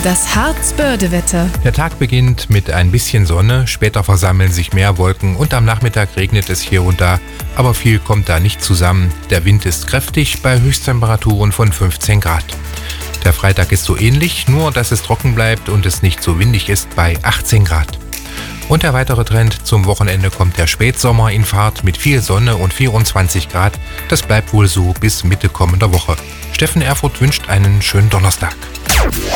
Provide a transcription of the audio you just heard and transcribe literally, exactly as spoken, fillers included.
Das Harz-Börde-Wetter. Der Tag beginnt mit ein bisschen Sonne, später versammeln sich mehr Wolken und am Nachmittag regnet es hier und da, aber viel kommt da nicht zusammen. Der Wind ist kräftig bei Höchsttemperaturen von fünfzehn Grad. Der Freitag ist so ähnlich, nur dass es trocken bleibt und es nicht so windig ist bei achtzehn Grad. Und der weitere Trend: zum Wochenende kommt der Spätsommer in Fahrt mit viel Sonne und vierundzwanzig Grad. Das bleibt wohl so bis Mitte kommender Woche. Steffen Erfurth wünscht einen schönen Donnerstag.